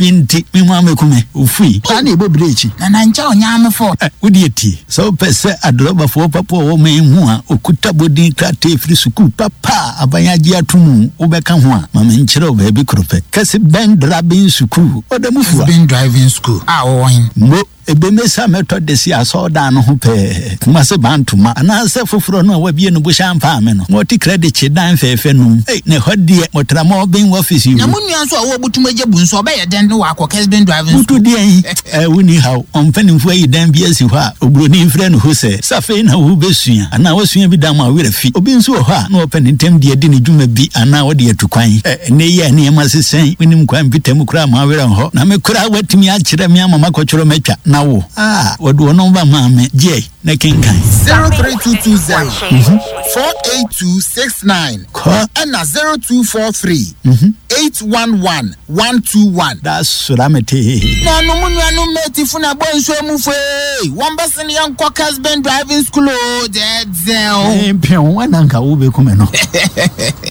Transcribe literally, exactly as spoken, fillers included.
binti me mu amekume ofui na ebo brechi na na ncha onyame fo odieti so pese adroba fo papa wo me hu a okuta bodin krate free school papa abanyagi atumu obeka ho a mama nkyere oba bi krope kase ben driving school odamufu ben driving school ah won mo ebemesa meto desi asoda no ho pe kuma se bantuma ana se foforo no wabie no bo shampa me no moti credit chidan fefe no eh ne hodie motra mo ben office you na munua so wo butumaje bu nso oba ye den no akọ Kesben driving school butu die eh woni how onfanimfo ayi dan bia si ho a obroni mfre no ho se safe na wo besua ana wasua bi dan ma wera fi obi nso ho a na open ntem die di ne dwuma bi ana wo de atukwan eh ne ye ne ma sesen winim kwan bitam kura ma wera ho na me kura watimi a kire me ama makọchoro matwa Now, ah, what do no mama J, Nekinkai zero three two two zero four eight two six nine and a zero two four three eight one one one two one. That's Suramete. No, no, no, no, mate, if una boy so move one person young Kesben driving school, dead zell. Pion, one uncle will be coming.